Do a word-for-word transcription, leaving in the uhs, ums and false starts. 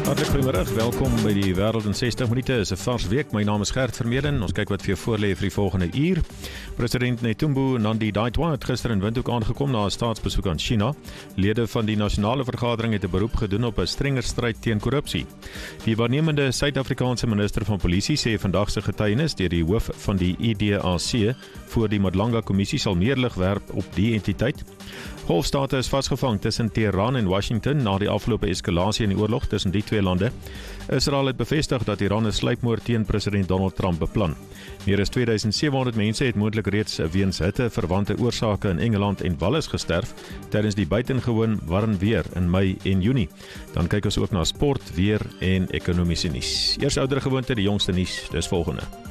Hartlik goeiemiddag, welkom by die Wêreld in sestig minute. Is 'n vars week. My naam is Gert Vermeulen. Ons kyk wat vir jou voorlê vir die volgende uur. President Netumbo Nandi-Ndaitwah het gister in Windhoek aangekom na 'n staatsbesoek aan China. Lede van die nasionale vergadering het 'n beroep gedoen op 'n strenger stryd teen korrupsie. Die waarnemende Suid-Afrikaanse minister van Polisie sê vandag se getuienis deur die hoof van die I D A C voor die Madlanga-kommissie sal meer lig werp op die entiteit. Golfstate is vasgevang tussen Teheran en Washington na die afgelope eskalasie in die oorlog tussen die twee lande. Israel het bevestig dat Iran 'n sluipmoord teen president Donald Trump beplan. Meer as twee duisend sewe honderd mense het moontlik reeds weens hitte verwante oorsake in Engeland en Wales gesterf tydens die buitengewoon warm weer in Mei en Junie. Dan kyk ons ook na sport, weer en ekonomiese nuus. Eers oudere gewoonte, die jongste nuus, dis volgende.